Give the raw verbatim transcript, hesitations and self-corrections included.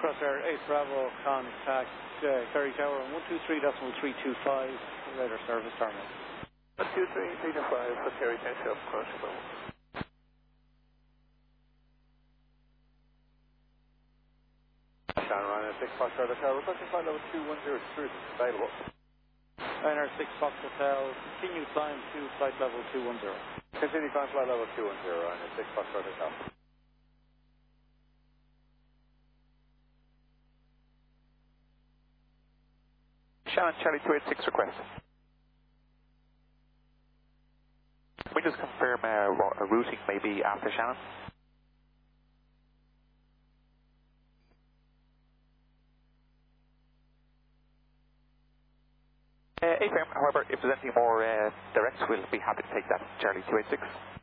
Crosshair eight Bravo, contact uh, Kerry Tower on one two three point three two five, radar service terminal. one two three point three two five for Kerry Tower, Crosshair. Shannon Ryanair six Foxtrot Hotel, requesting flight level two one zero through, available. Ryanair six Fox Hotel, continue climb to flight level two one zero. Continue climb flight level two one zero, Ryanair six Foxtrot Hotel. Shannon, Charlie two eight six request. Can we just confirm uh, what a routing may be after Shannon? Uh, A F M, however, if there's anything more uh, direct, we'll be happy to take that, Charlie two eight six.